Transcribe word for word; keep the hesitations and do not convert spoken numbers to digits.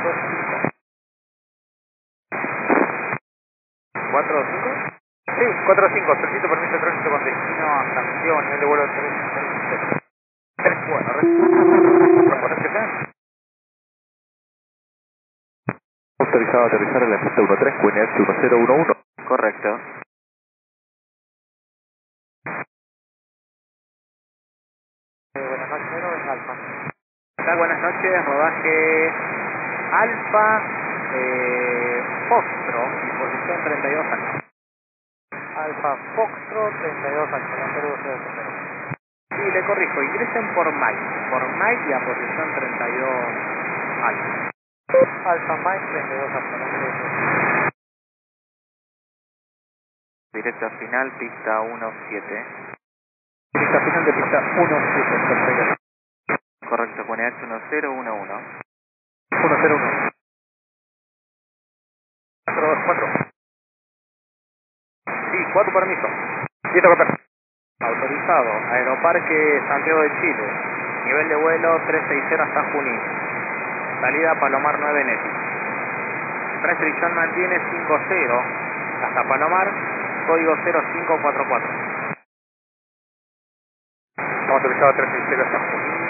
cuatro cinco. Sí, cuatro cinco, solicito permiso de tránsito con destino a Santiago, nivel de vuelo tres tres. Bueno, recepción. Autorizado a aterrizar en la pista uno tres, Q N H uno cero uno uno. Correcto. Eh, buenas noches, pero es Alfa. Hola, buenas noches, rodaje Alfa, eh, Foxtrot, posición treinta y dos Alfa. Alfa Foxtrot, treinta y dos Alfa, la cero cero cero. Sí, le corrijo, ingresen por Mike, por Mike y a posición treinta y dos Alfa. Alfa Mike, treinta y dos Alfa, la cero cero cero. Directa final, pista uno siete. Directa final de pista uno siete, perfecto. Correcto, pone H uno cero uno uno. uno cero uno. cuatro dos cuatro. Sí, cuatro permiso. Listo, perfecto. Autorizado, Aeroparque Santiago de Chile. Nivel de vuelo trescientos sesenta hasta Junín. Salida Palomar nueve Neti. Restricción mantiene cinco cero hasta Palomar, código cero cinco cuatro cuatro. Autorizado trescientos sesenta hasta Junín.